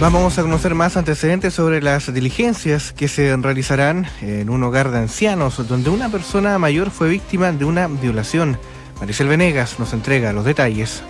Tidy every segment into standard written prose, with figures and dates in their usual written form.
Vamos a conocer más antecedentes sobre las diligencias que se realizarán en un hogar de ancianos, donde una persona mayor fue víctima de una violación. Maricel Venegas nos entrega los detalles.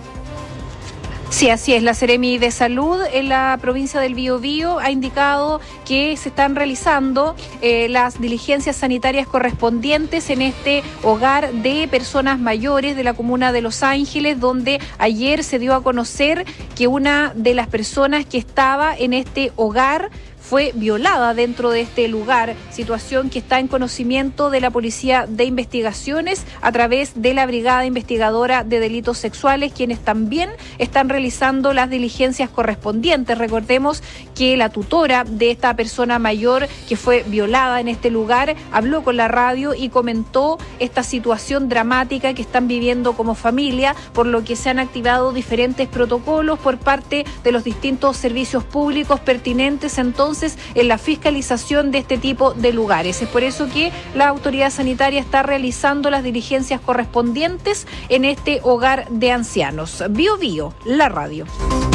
Sí, así es. La Seremi de Salud en la provincia del Biobío ha indicado que se están realizando las diligencias sanitarias correspondientes en este hogar de personas mayores de la comuna de Los Ángeles, donde ayer se dio a conocer que una de las personas que estaba en este hogar fue violada dentro de este lugar, situación que está en conocimiento de la Policía de Investigaciones a través de la Brigada Investigadora de Delitos Sexuales, quienes también están realizando las diligencias correspondientes. Recordemos que la tutora de esta persona mayor que fue violada en este lugar habló con la radio y comentó esta situación dramática que están viviendo como familia, por lo que se han activado diferentes protocolos por parte de los distintos servicios públicos pertinentes entonces en la fiscalización de este tipo de lugares. Es por eso que la autoridad sanitaria está realizando las diligencias correspondientes en este hogar de ancianos. Biobío, la radio.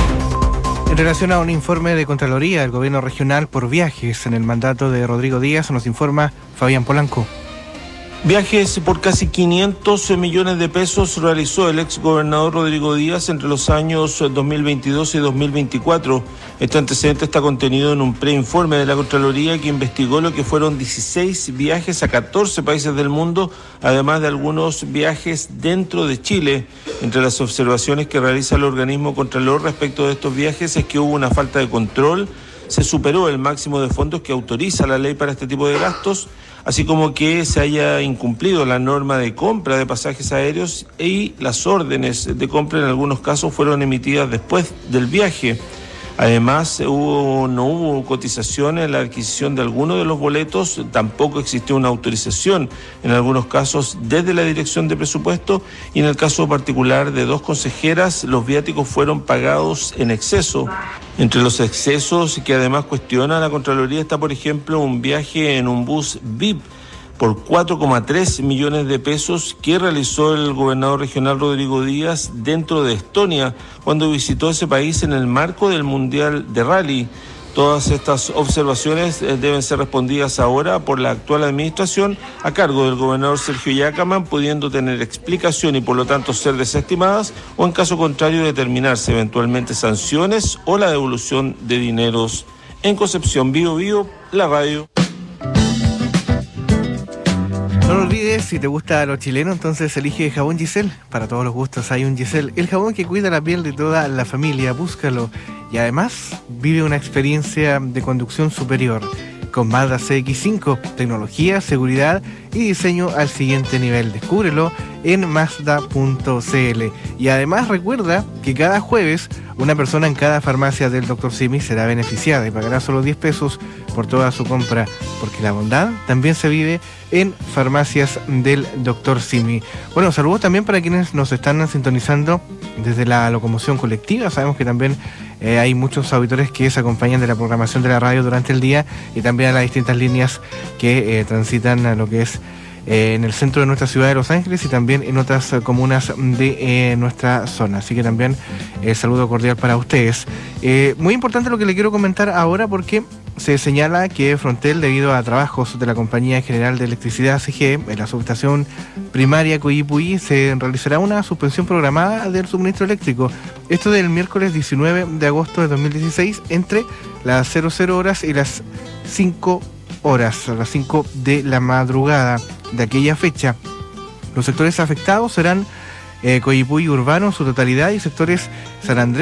En relación a un informe de Contraloría del Gobierno Regional por viajes en el mandato de Rodrigo Díaz, nos informa Fabián Polanco. Viajes por casi 500 millones de pesos realizó el ex gobernador Rodrigo Díaz entre los años 2022 y 2024. Este antecedente está contenido en un preinforme de la Contraloría que investigó lo que fueron 16 viajes a 14 países del mundo, además de algunos viajes dentro de Chile. Entre las observaciones que realiza el organismo Contralor respecto de estos viajes es que hubo una falta de control, se superó el máximo de fondos que autoriza la ley para este tipo de gastos, así como que se haya incumplido la norma de compra de pasajes aéreos y las órdenes de compra en algunos casos fueron emitidas después del viaje. Además, no hubo cotización en la adquisición de alguno de los boletos, tampoco existió una autorización en algunos casos desde la Dirección de Presupuesto y en el caso particular de 2 consejeras, los viáticos fueron pagados en exceso. Entre los excesos que además cuestiona la Contraloría está, por ejemplo, un viaje en un bus VIP por 4,3 millones de pesos que realizó el gobernador regional Rodrigo Díaz dentro de Estonia cuando visitó ese país en el marco del Mundial de Rally. Todas estas observaciones deben ser respondidas ahora por la actual administración a cargo del gobernador Sergio Yacamán, pudiendo tener explicación y por lo tanto ser desestimadas o en caso contrario determinarse eventualmente sanciones o la devolución de dineros. En Concepción, Biobío, la radio. No lo olvides, si te gusta lo chileno, entonces elige jabón Giselle. Para todos los gustos hay un Giselle, el jabón que cuida la piel de toda la familia. Búscalo. Y además, vive una experiencia de conducción superior con Mazda CX-5, tecnología, seguridad y diseño al siguiente nivel. Descúbrelo en Mazda.cl. Y además recuerda que cada jueves una persona en cada farmacia del Dr. Simi será beneficiada y pagará solo 10 pesos por toda su compra, porque la bondad también se vive en farmacias del Dr. Simi. Bueno, saludos también para quienes nos están sintonizando desde la locomoción colectiva. Sabemos que también hay muchos auditores que se acompañan de la programación de la radio durante el día y también a las distintas líneas que transitan a lo que es en el centro de nuestra ciudad de Los Ángeles y también en otras comunas de nuestra zona. Así que también saludo cordial para ustedes. Muy importante lo que le quiero comentar ahora porque se señala que Frontel, debido a trabajos de la Compañía General de Electricidad CGE, en la subestación primaria Coyipulli, se realizará una suspensión programada del suministro eléctrico. Esto del miércoles 19 de agosto de 2016 entre las 00 horas y las 5 horas, a las 5 de la madrugada de aquella fecha. Los sectores afectados serán Coyipulli urbano en su totalidad y sectores San Andrés,